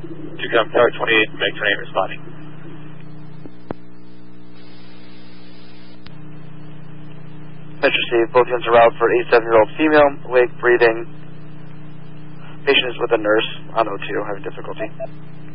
Tower 28, Meg 28 responding. Metro received, both units are out for 87-year-old female, awake, breathing. Patient is with a nurse on O2, having difficulty.